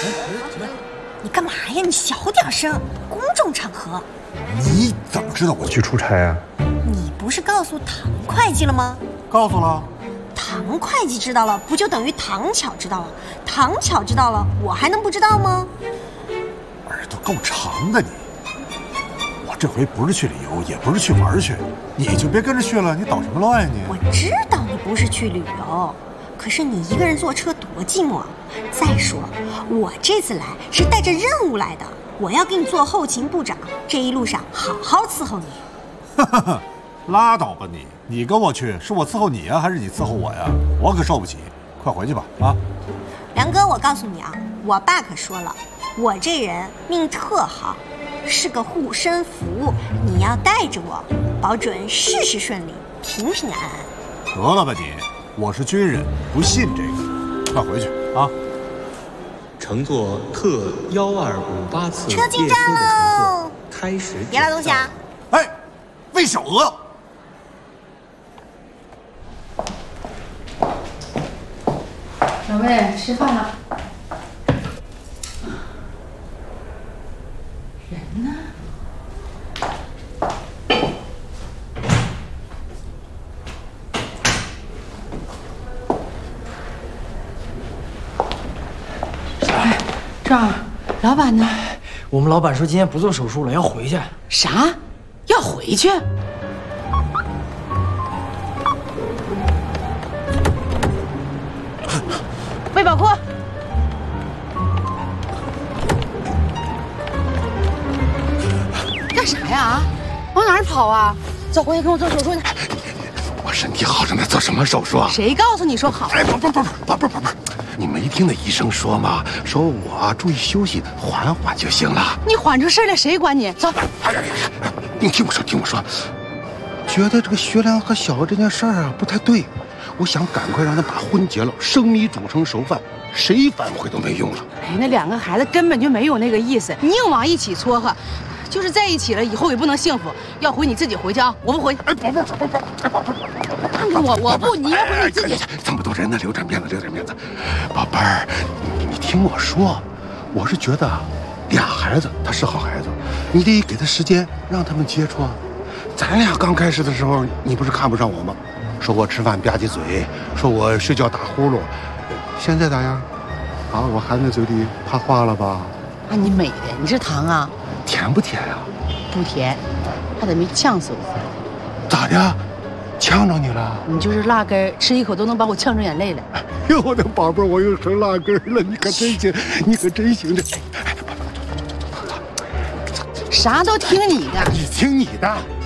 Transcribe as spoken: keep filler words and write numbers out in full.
你干嘛呀？你小点声，公众场合。 你怎么知道我去出差啊？ 你不是告诉唐会计了吗？ 告诉了。 唐会计知道了，不就等于唐巧知道了？唐巧知道了，我还能不知道吗？ 耳朵够长的你。我这回不是去旅游，也不是去玩去，你就别跟着去了，你捣什么乱呀你？ 我知道你不是去旅游，可是你一个人坐车多寂寞。再说，我这次来是带着任务来的，我要给你做后勤部长，这一路上好好伺候你。 哈哈哈，拉倒吧你！你跟我去，是我伺候你呀，还是你伺候我呀？我可受不起，快回去吧啊！ 梁哥，我告诉你啊，我爸可说了，我这人命特好，是个护身符，你要带着我，保准事事顺利，平平安安。 得了吧你，我是军人，不信这个，快回去啊！ 乘坐特幺二五八次车进站喽， 开始别拉东西啊！ 哎，魏小娥， 小魏，吃饭了。人呢？哎，这儿，老板呢？ 我们老板说今天不做手术了，要回去。 啥？要回去？魏宝库，干啥呀？啊，往哪儿跑啊？走回去跟我做手术去。 我身体好着呢，做什么手术啊？ 谁告诉你说好？ 哎，不不不不不不不不，你没听那医生说吗？说我注意休息，缓缓就行了。 你缓出事来，谁管你？走。 哎呀呀！你听我说，听我说，觉得这个学良和小娥这件事儿啊不太对，我想赶快让他把婚结了，生米煮成熟饭，谁反悔都没用了。 哎，那两个孩子根本就没有那个意思，你硬往一起撮合，就是在一起了，以后也不能幸福。要回你自己回去啊，我不回。 哎，宝贝，宝贝，哎，宝贝， 我我不，你要回你自己。 这么多人呢，留点面子，留点面子。宝贝儿，你你听我说，我是觉得俩孩子他是好孩子，你得给他时间，让他们接触啊。咱俩刚开始的时候，你不是看不上我吗？说我吃饭吧唧嘴，说我睡觉打呼噜。现在咋样？啊，我含在嘴里怕化了吧？ 啊，你美的，你这糖啊， 甜不甜呀？ 不甜，还得没呛死我。 咋的？呛着你了？ 你就是辣根，吃一口都能把我呛出眼泪来。 哎呦，我的宝贝，我又生辣根了，你可真行，你可真行这。 啥都听你的， 你听你的。